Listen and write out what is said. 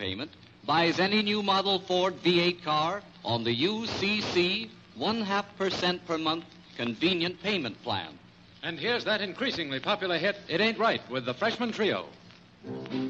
payment buys any new model Ford V8 car on the UCC 0.5% per month convenient payment plan. And here's that increasingly popular hit, It Ain't Right, with the Freshman Trio.